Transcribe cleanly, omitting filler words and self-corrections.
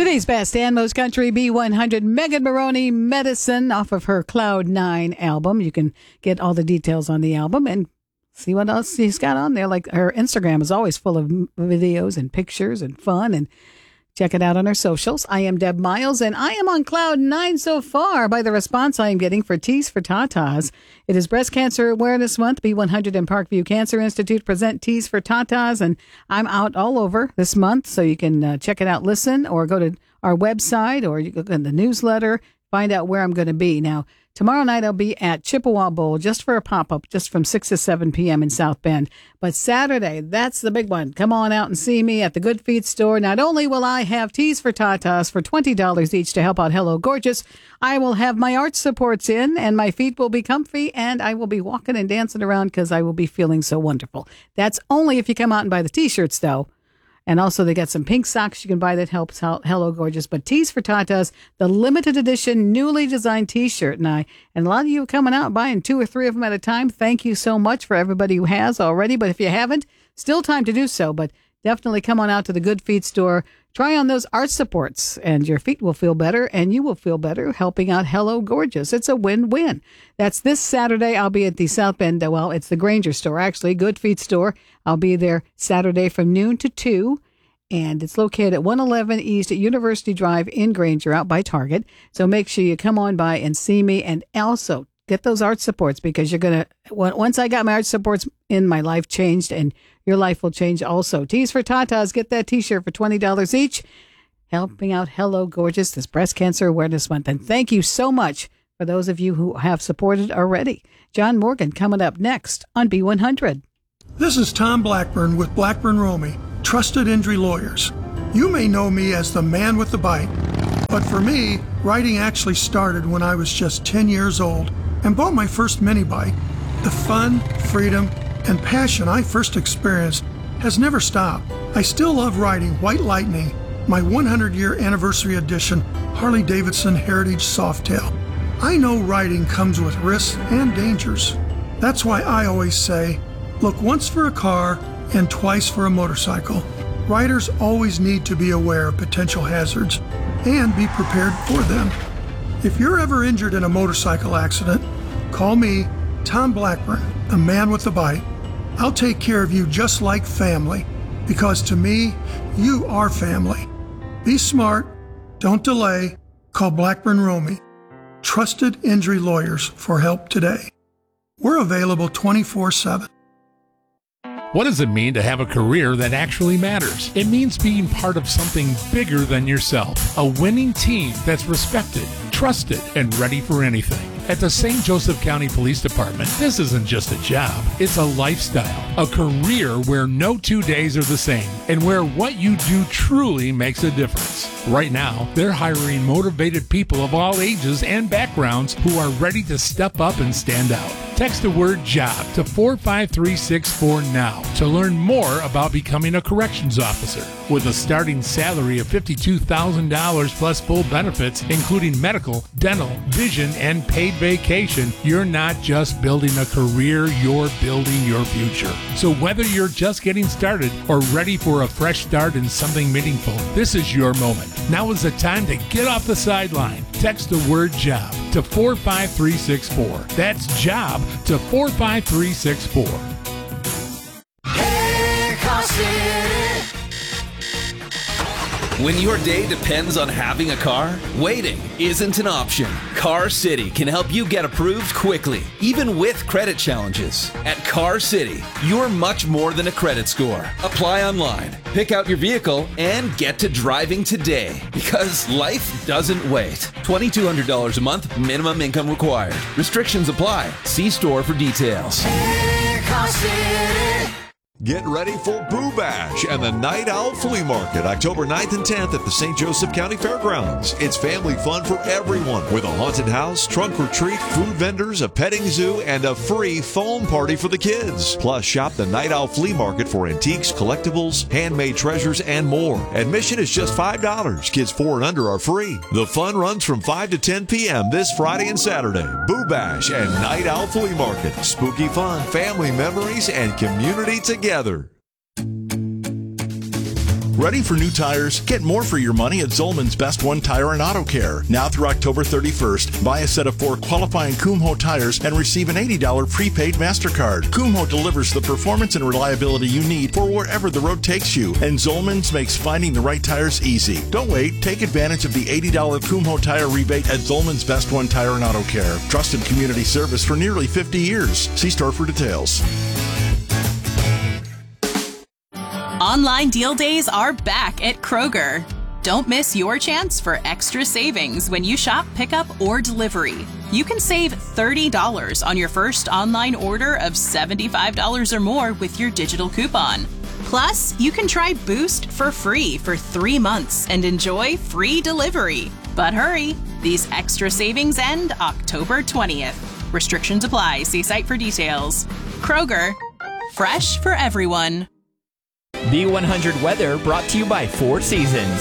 Today's best and most country B100, Megan Maroney, Medicine, off of her Cloud 9 album. You can get all the details on the album and see what else she's got on there. Like, her Instagram is always full of videos and pictures and fun, and check it out on our socials. I am Deb Miles, and I am on Cloud 9 so far by the response I am getting for Tees for Tatas. It is Breast Cancer Awareness Month. B100 and Parkview Cancer Institute present Tees for Tatas, and I'm out all over this month, so you can check it out, listen, or go to our website, or you go in the newsletter, find out where I'm going to be. Now, tomorrow night I'll be at Chippewa Bowl just for a pop-up, just from 6 to 7 p.m. in South Bend. But Saturday, that's the big one. Come on out and see me at the Good Feet store. Not only will I have Tees for Tatas for $20 each to help out Hello Gorgeous, I will have my arch supports in, and my feet will be comfy, and I will be walking and dancing around because I will be feeling so wonderful. That's only if you come out and buy the T-shirts, though. And also, they got some pink socks you can buy that helps out Hello Gorgeous. But Tees for Tatas, the limited edition, newly designed T-shirt. And a lot of you are coming out buying 2 or 3 of them at a time. Thank you so much for everybody who has already. But if you haven't, still time to do so. But definitely come on out to the Good Feet store. Try on those arch supports, and your feet will feel better, and you will feel better helping out Hello Gorgeous. It's a win-win. That's this Saturday. I'll be at the South Bend. Well, it's the Granger store, actually, Good Feet store. I'll be there Saturday from noon to 2, and it's located at 111 East at University Drive in Granger, out by Target. So make sure you come on by and see me, and also get those arch supports, because you're going to, once I got my arch supports in, my life changed, and your life will change also. Tees for Tatas, get that T-shirt for $20 each, helping out Hello Gorgeous this Breast Cancer Awareness Month. And thank you so much for those of you who have supported already. John Morgan coming up next on B100. This is Tom Blackburn with Blackburn Romey, Trusted Injury Lawyers. You may know me as the man with the bite, but for me, writing actually started when I was just 10 years old and bought my first mini bike. The fun, freedom, and passion I first experienced has never stopped. I still love riding White Lightning, my 100-year anniversary edition Harley-Davidson Heritage Softail. I know riding comes with risks and dangers. That's why I always say, look once for a car and twice for a motorcycle. Riders always need to be aware of potential hazards and be prepared for them. If you're ever injured in a motorcycle accident, call me, Tom Blackburn, the man with the bite. I'll take care of you just like family, because to me, you are family. Be smart, don't delay, call Blackburn Romey, Trusted Injury Lawyers, for help today. We're available 24/7. What does it mean to have a career that actually matters? It means being part of something bigger than yourself. A winning team that's respected, trusted, and ready for anything. At the St. Joseph County Police Department, this isn't just a job, it's a lifestyle, a career where no 2 days are the same, and where what you do truly makes a difference. Right now, they're hiring motivated people of all ages and backgrounds who are ready to step up and stand out. Text the word JOB to 45364 now to learn more about becoming a corrections officer. With a starting salary of $52,000 plus full benefits, including medical, dental, vision, and paid vacation, you're not just building a career, you're building your future. So whether you're just getting started or ready for a fresh start in something meaningful, this is your moment. Now is the time to get off the sideline. Text the word JOB to 45364. That's JOB to 45364. Hey, Car City. When your day depends on having a car, waiting isn't an option. Car City can help you get approved quickly, even with credit challenges. At Car City, you're much more than a credit score. Apply online, pick out your vehicle, and get to driving today. Because life doesn't wait. $2,200 a month, minimum income required. Restrictions apply. See store for details. Hey, Car City. Get ready for Boo Bash and the Night Owl Flea Market, October 9th and 10th at the St. Joseph County Fairgrounds. It's family fun for everyone with a haunted house, trunk or treat, food vendors, a petting zoo, and a free foam party for the kids. Plus, shop the Night Owl Flea Market for antiques, collectibles, handmade treasures, and more. Admission is just $5. Kids 4 and under are free. The fun runs from 5 to 10 p.m. this Friday and Saturday. Boo Bash and Night Owl Flea Market. Spooky fun, family memories, and community together. Ready for new tires? Get more for your money at Zolman's Best One Tire and Auto Care. Now through October 31st, buy a set of 4 qualifying Kumho tires and receive an $80 prepaid MasterCard. Kumho delivers the performance and reliability you need for wherever the road takes you, and Zolman's makes finding the right tires easy. Don't wait. Take advantage of the $80 Kumho tire rebate at Zolman's Best One Tire and Auto Care. Trusted community service for nearly 50 years. See store for details. Online deal days are back at Kroger. Don't miss your chance for extra savings when you shop pickup or delivery. You can save $30 on your first online order of $75 or more with your digital coupon. Plus, you can try Boost for free for 3 months and enjoy free delivery. But hurry, these extra savings end October 20th. Restrictions apply. See site for details. Kroger, fresh for everyone. B100 weather brought to you by Four Seasons.